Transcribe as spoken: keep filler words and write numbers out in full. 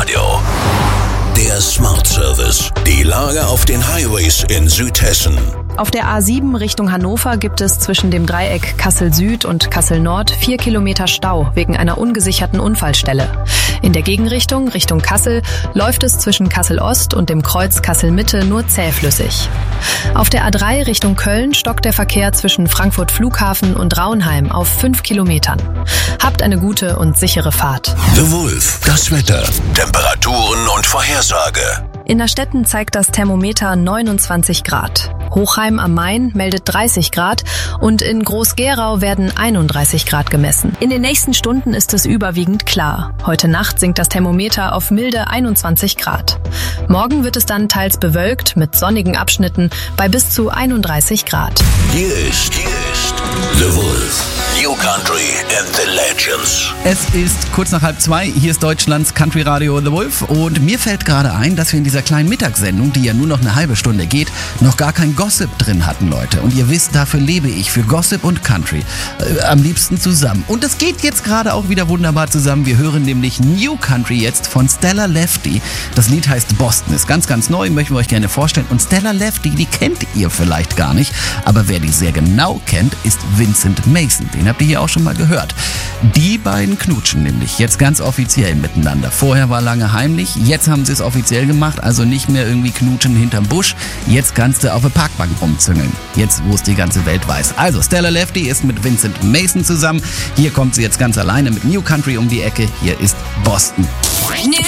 Radio. Der Smart Service. Die Lage auf den Highways in Südhessen. Auf der A sieben Richtung Hannover gibt es zwischen dem Dreieck Kassel-Süd und Kassel-Nord vier Kilometer Stau wegen einer ungesicherten Unfallstelle. In der Gegenrichtung, Richtung Kassel, läuft es zwischen Kassel-Ost und dem Kreuz Kassel-Mitte nur zähflüssig. Auf der A drei Richtung Köln stockt der Verkehr zwischen Frankfurt Flughafen und Raunheim auf fünf Kilometern. Habt eine gute und sichere Fahrt. The Wolf. Das Wetter, Temperaturen und Vorhersage. In der Stetten zeigt das Thermometer neunundzwanzig Grad. Hochheim am Main meldet dreißig Grad und in Groß-Gerau werden einunddreißig Grad gemessen. In den nächsten Stunden ist es überwiegend klar. Heute Nacht sinkt das Thermometer auf milde einundzwanzig Grad. Morgen wird es dann teils bewölkt mit sonnigen Abschnitten bei bis zu einunddreißig Grad. Hier ist, hier ist The Wolf. New Country and the Legends. Es ist kurz nach halb zwei, hier ist Deutschlands Country Radio The Wolf und mir fällt gerade ein, dass wir in dieser kleinen Mittagssendung, die ja nur noch eine halbe Stunde geht, noch gar kein Gossip drin hatten, Leute. Und ihr wisst, dafür lebe ich, für Gossip und Country. Äh, am liebsten zusammen. Und das geht jetzt gerade auch wieder wunderbar zusammen. Wir hören nämlich New Country jetzt von Stella Lefty. Das Lied heißt Boston, ist ganz, ganz neu, möchten wir euch gerne vorstellen. Und Stella Lefty, die kennt ihr vielleicht gar nicht, aber wer die sehr genau kennt, ist Vincent Mason. Den habt ihr hier auch schon mal gehört. Die beiden knutschen nämlich jetzt ganz offiziell miteinander. Vorher war lange heimlich, jetzt haben sie es offiziell gemacht, also nicht mehr irgendwie knutschen hinterm Busch. Jetzt kannst du auf der Parkbank rumzüngeln. Jetzt, wo es die ganze Welt weiß. Also, Stella Lefty ist mit Vincent Mason zusammen. Hier kommt sie jetzt ganz alleine mit New Country um die Ecke. Hier ist Boston.